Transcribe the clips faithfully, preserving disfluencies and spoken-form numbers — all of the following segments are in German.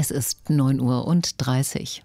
Es ist neun Uhr dreißig.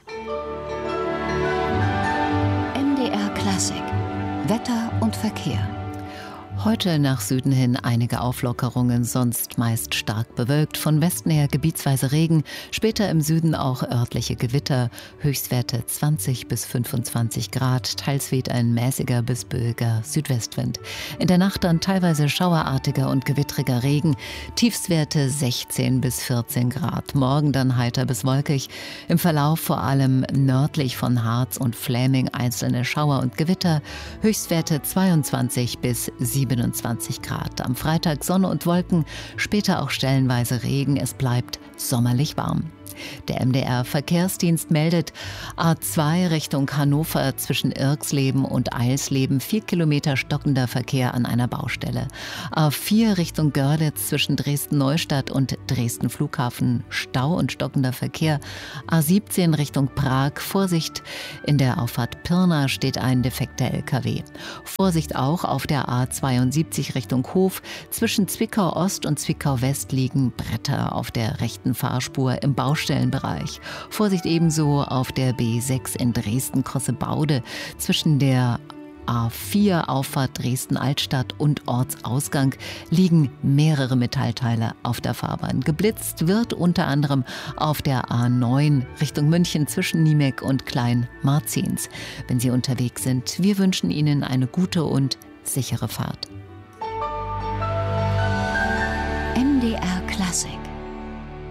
M D R Klassik. Wetter und Verkehr. Heute nach Süden hin einige Auflockerungen, sonst meist stark bewölkt. Von Westen her gebietsweise Regen, später im Süden auch örtliche Gewitter. Höchstwerte zwanzig bis fünfundzwanzig Grad, teils weht ein mäßiger bis böiger Südwestwind. In der Nacht dann teilweise schauerartiger und gewittriger Regen, Tiefstwerte sechzehn bis vierzehn Grad. Morgen dann heiter bis wolkig. Im Verlauf vor allem nördlich von Harz und Fläming einzelne Schauer und Gewitter. Höchstwerte zweiundzwanzig bis siebenundzwanzig Grad. Am Freitag Sonne und Wolken, später auch stellenweise Regen. Es bleibt sommerlich warm. Der M D R-Verkehrsdienst meldet, A zwei Richtung Hannover zwischen Irxleben und Eilsleben, vier Kilometer stockender Verkehr an einer Baustelle. A vier Richtung Görlitz zwischen Dresden-Neustadt und Dresden-Flughafen, Stau und stockender Verkehr. A siebzehn Richtung Prag, Vorsicht, in der Auffahrt Pirna steht ein defekter L K W. Vorsicht auch auf der A zweiundsiebzig Richtung Hof, zwischen Zwickau-Ost und Zwickau-West liegen Bretter auf der rechten Fahrspur im Baustellenbereich. Vorsicht ebenso auf der B sechs in Dresden-Krossebaude zwischen der A vier Auffahrt Dresden-Altstadt und Ortsausgang liegen mehrere Metallteile auf der Fahrbahn. Geblitzt wird unter anderem auf der A neun Richtung München zwischen Niemek und Klein-Marzahns. Wenn Sie unterwegs sind, wir wünschen Ihnen eine gute und sichere Fahrt. M D R Klassik.